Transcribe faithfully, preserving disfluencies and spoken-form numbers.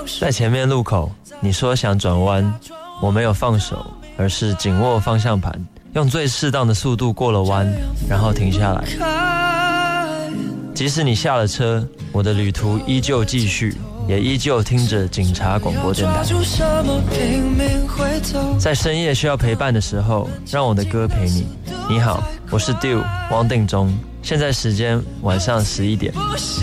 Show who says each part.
Speaker 1: 在前面路口，你说想转弯，我没有放手，而是紧握方向盘，用最适当的速度过了弯，然后停下来。即使你下了车，我的旅途依旧继续，也依旧听着警察广播电台。在深夜需要陪伴的时候，让我的歌陪你。你好，我是 Dew 汪定中，现在时间晚上十一点。